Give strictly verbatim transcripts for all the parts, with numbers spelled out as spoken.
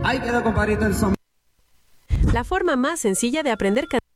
Ahí quedó, compadrito, el son. La forma más sencilla de aprender can-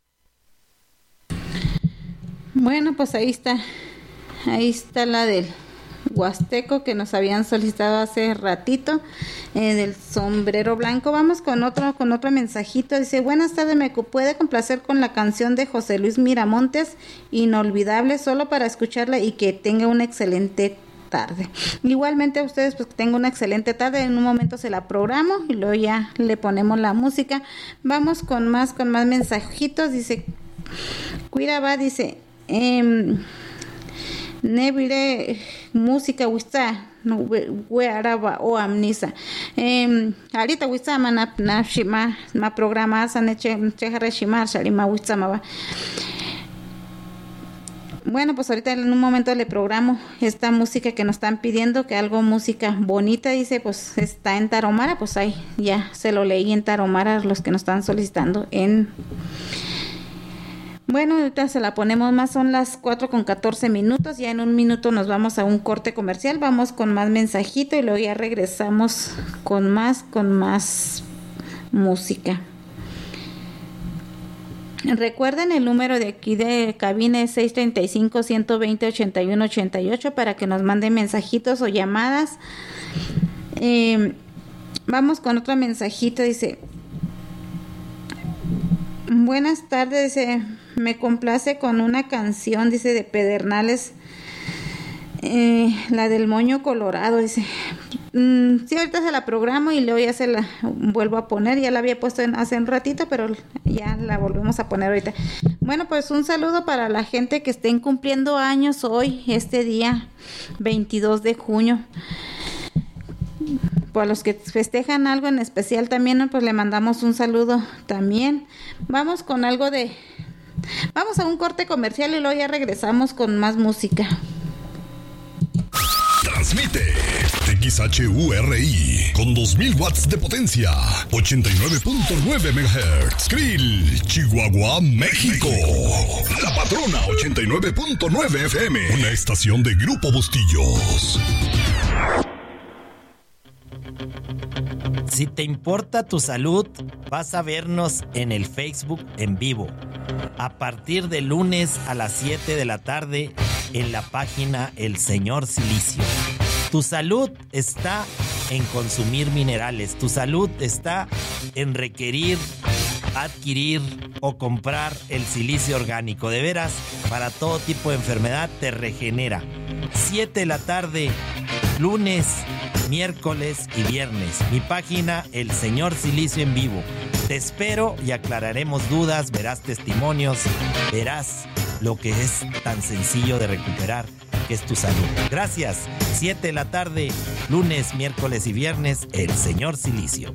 Bueno, pues ahí está. Ahí está la del huasteco que nos habían solicitado hace ratito, eh, del sombrero blanco. Vamos con otro con otro mensajito. Dice: buenas tardes, me puede complacer con la canción de José Luis Miramontes, Inolvidable, solo para escucharla y que tenga una excelente tarde. Igualmente a ustedes, pues que tengan una excelente tarde. En un momento se la programo y luego ya le ponemos la música. Vamos con más con más mensajitos. Dice Cuira va, dice eh, Nebire música wista no we araba o amnisa em ahorita wista mana na shima ma programa saneche chehare shimar shalima wista ma. Bueno, pues ahorita en un momento le programo esta música que nos están pidiendo, que algo música bonita, dice, pues está en Tarahumara, pues ahí ya se lo leí en Tarahumara los que nos están solicitando en. Bueno, ahorita se la ponemos más, son las cuatro con catorce minutos, ya en un minuto nos vamos a un corte comercial, vamos con más mensajito y luego ya regresamos con más, con más música. Recuerden el número de aquí de cabina es seis tres cinco, uno dos cero, ocho uno ocho ocho para que nos manden mensajitos o llamadas. Eh, vamos con otro mensajito, dice: buenas tardes, dice, me complace con una canción, dice, de Pedernales, eh, la del Moño Colorado, dice. Mm, sí, ahorita se la programo y luego ya se la vuelvo a poner, ya la había puesto en, hace un ratito, pero ya la volvemos a poner ahorita. Bueno, pues un saludo para la gente que estén cumpliendo años hoy, este día veintidós de junio. Para los que festejan algo en especial también, pues le mandamos un saludo también. Vamos con algo de... Vamos a un corte comercial y luego ya regresamos con más música. Transmite X H U R I con dos mil watts de potencia, ochenta y nueve punto nueve megahertz. Krill, Chihuahua, México. La Patrona, ochenta y nueve punto nueve F M. Una estación de Grupo Bustillos. Si te importa tu salud, vas a vernos en el Facebook en vivo. A partir de lunes a las siete de la tarde en la página El Señor Silicio. Tu salud está en consumir minerales. Tu salud está en requerir, adquirir o comprar el silicio orgánico. De veras, para todo tipo de enfermedad te regenera. siete de la tarde, lunes, miércoles y viernes. Mi página, El Señor Silicio en vivo. Te espero y aclararemos dudas, verás testimonios, verás lo que es tan sencillo de recuperar, que es tu salud. Gracias. siete de la tarde, lunes, miércoles y viernes, El Señor Silicio.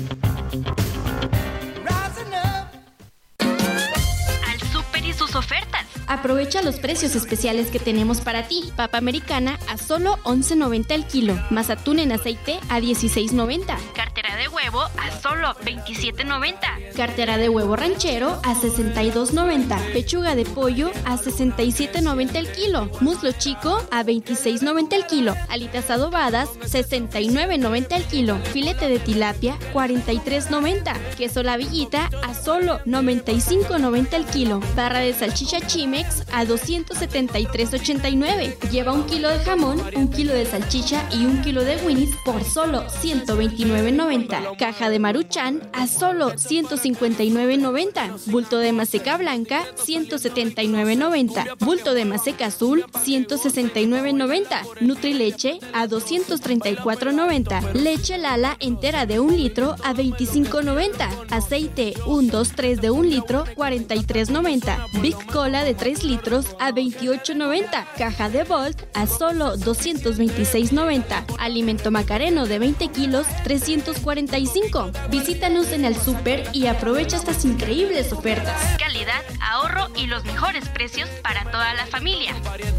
Al súper y sus ofertas. Aprovecha los precios especiales que tenemos para ti. Papa americana a solo once noventa el kilo, más atún en aceite a dieciséis noventa. Cartera de huevo a solo veintisiete noventa. Cartera de huevo ranchero a sesenta y dos noventa. Pechuga de pollo a sesenta y siete noventa el kilo. Muslo chico a veintiséis noventa el kilo. Alitas adobadas sesenta y nueve noventa el kilo. Filete de tilapia cuarenta y tres noventa. Queso La Villita a solo noventa y cinco noventa el kilo. Barra de salchicha Chimex a doscientos setenta y tres ochenta y nueve. Lleva un kilo de jamón, un kilo de salchicha y un kilo de Winnie's por solo ciento veintinueve noventa. Caja de Maruchan a solo ciento cincuenta y nueve noventa. Bulto de maseca blanca ciento setenta y nueve noventa. Bulto de maseca azul ciento sesenta y nueve noventa. Nutrileche a doscientos treinta y cuatro noventa. Leche Lala entera de un litro a veinticinco noventa. Aceite uno dos tres de un litro cuarenta y tres noventa. Big Cola de tres litros a veintiocho noventa. Caja de Volt a solo doscientos veintiséis noventa. Alimento Macareno de veinte kilos trescientos cuarenta y cinco. Visítanos en el súper y aprovecha estas increíbles ofertas. Calidad, ahorro y los mejores precios para toda la familia.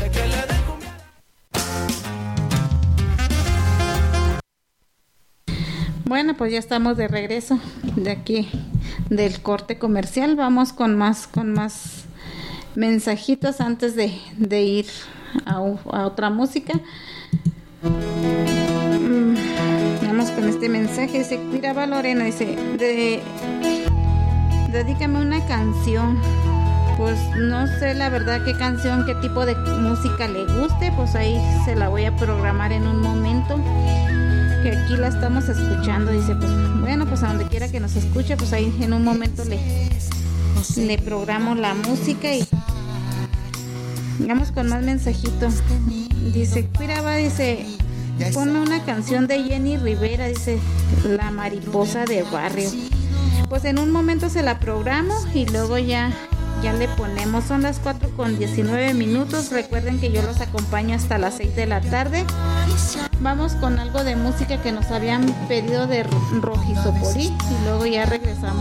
Bueno, pues ya estamos de regreso de aquí del corte comercial. Vamos con más con más mensajitos antes de, de ir a, a otra música. Mm, vamos con este mensaje. Dice, Cuiraba Lorena, dice, de, dedícame una canción. Pues no sé la verdad qué canción, qué tipo de música le guste, pues ahí se la voy a programar en un momento, que aquí la estamos escuchando. Dice, pues bueno, pues a donde quiera que nos escuche, pues ahí en un momento le, le programo la música. Y vamos con más mensajitos. Dice, Cuiraba, dice, ponme una canción de Jenny Rivera, dice, La Mariposa de Barrio. Pues en un momento se la programo y luego ya ya le ponemos. Son las cuatro con diecinueve minutos. Recuerden que yo los acompaño hasta las seis de la tarde. Vamos con algo de música que nos habían pedido de Rojizoporí y luego ya regresamos.